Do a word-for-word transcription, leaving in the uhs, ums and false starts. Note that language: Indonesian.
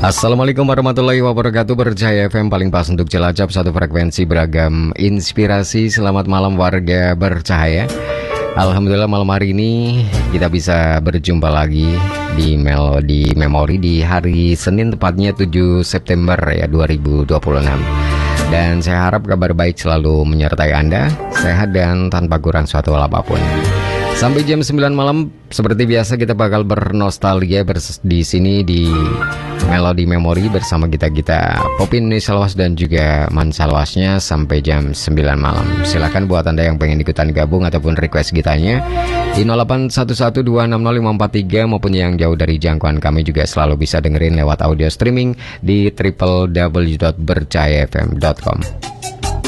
Assalamualaikum warahmatullahi wabarakatuh. Berjaya F M paling pas untuk Cilacap, satu frekuensi beragam inspirasi. Selamat malam warga bercahaya. Alhamdulillah malam hari ini kita bisa berjumpa lagi di Melodi Memori di hari Senin, tepatnya tujuh September ya dua ribu dua puluh enam. Dan saya harap kabar baik selalu menyertai Anda, sehat dan tanpa kurang suatu hal apapun. Sampai jam sembilan malam seperti biasa kita bakal bernostalgia bers di sini di Melodi Memori bersama kita-kita Popin Salwas dan juga Man Salwasnya sampai jam sembilan malam. Silakan buat Anda yang pengen ikutan gabung ataupun request gitanya di nol delapan satu satu dua enam nol lima empat tiga, maupun yang jauh dari jangkauan kami juga selalu bisa dengerin lewat audio streaming di w w w titik bercaya f m titik com.